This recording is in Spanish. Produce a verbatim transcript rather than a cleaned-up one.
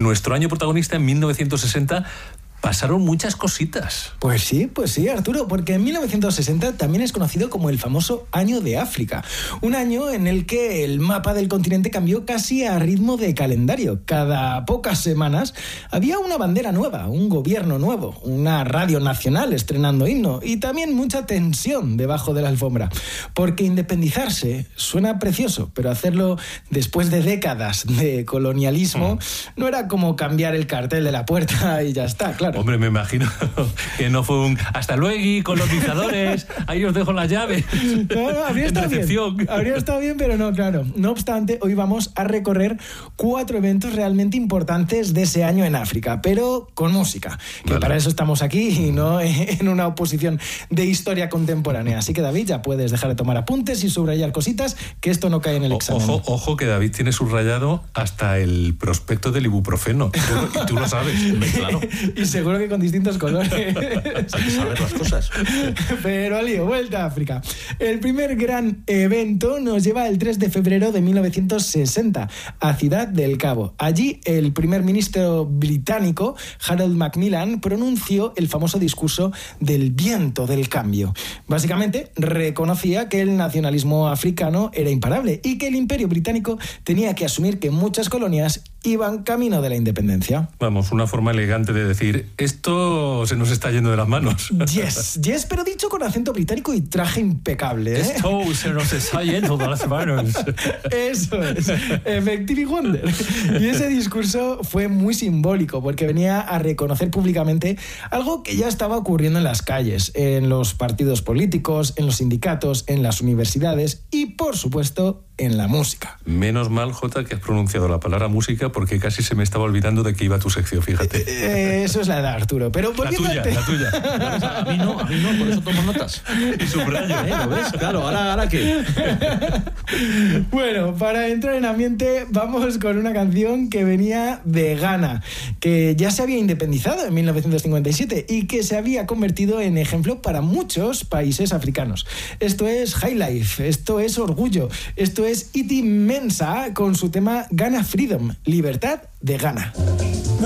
nuestro año protagonista en mil novecientos sesenta pasaron muchas cositas. Pues sí, pues sí, Arturo, porque en mil novecientos sesenta también es conocido como el famoso Año de África. Un año en el que el mapa del continente cambió casi a ritmo de calendario. Cada pocas semanas había una bandera nueva, un gobierno nuevo, una radio nacional estrenando himno y también mucha tensión debajo de la alfombra. Porque independizarse suena precioso, pero hacerlo después de décadas de colonialismo mm. no era como cambiar el cartel de la puerta y ya está, claro. Hombre, me imagino que no fue un hasta luego, colonizadores, ahí os dejo las llaves. No, no, habría estado bien. Habría estado bien, pero no, claro. No obstante, hoy vamos a recorrer cuatro eventos realmente importantes de ese año en África, pero con música. Que vale. Para eso estamos aquí y no en una oposición de historia contemporánea. Así que, David, ya puedes dejar de tomar apuntes y subrayar cositas, que esto no cae en el examen. Ojo, ojo, que David tiene subrayado hasta el prospecto del ibuprofeno. Y tú lo sabes, claro. Y seguro que con distintos colores. Hay que saber las cosas. Pero al lío, vuelta a África. El primer gran evento nos lleva el tres de febrero de mil novecientos sesenta a Ciudad del Cabo. Allí el primer ministro británico, Harold Macmillan, pronunció el famoso discurso del viento del cambio. Básicamente reconocía que el nacionalismo africano era imparable y que el imperio británico tenía que asumir que muchas colonias iban camino de la independencia. Vamos, una forma elegante de decir, esto se nos está yendo de las manos. Yes, yes, pero dicho con acento británico y traje impecable, ¿eh? Esto se nos está yendo de las manos. Eso es, Effective Wonder. Y ese discurso fue muy simbólico porque venía a reconocer públicamente algo que ya estaba ocurriendo en las calles, en los partidos políticos, en los sindicatos, en las universidades y, por supuesto, en la música. Menos mal, Jota, que has pronunciado la palabra música porque casi se me estaba olvidando de que iba tu sección, fíjate. Eh, eso es la edad, Arturo. Pero la tuya, la tuya. A mí no, a mí no, por eso tomo notas. Y subrayo, ¿eh? ¿Lo ves? Claro, ¿ahora, ahora qué? Bueno, para entrar en ambiente, vamos con una canción que venía de Ghana, que ya se había independizado en mil novecientos cincuenta y siete y que se había convertido en ejemplo para muchos países africanos. Esto es High Life, esto es Orgullo, esto es Iti Mensa con su tema Ghana Freedom, Libertad de Ghana.